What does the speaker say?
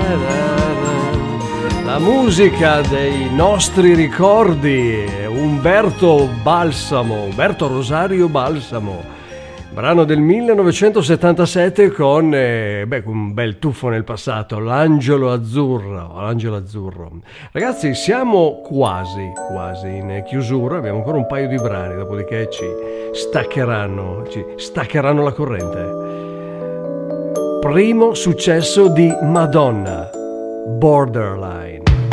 La musica dei nostri ricordi, Umberto Rosario Balsamo, brano del 1977 con un bel tuffo nel passato, l'Angelo Azzurro. Ragazzi, siamo quasi in chiusura, abbiamo ancora un paio di brani, dopodiché ci staccheranno la corrente. Primo successo di Madonna, Borderline.